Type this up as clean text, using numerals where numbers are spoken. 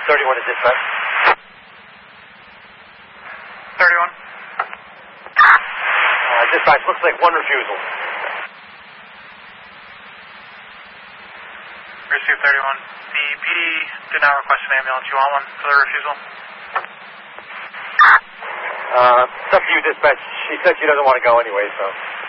31 to dispatch. 31. Dispatch, looks like one refusal. Received 31. The PD did not request an ambulance. You want one for the refusal? It's up to you, dispatch. She said she doesn't want to go anyway, so...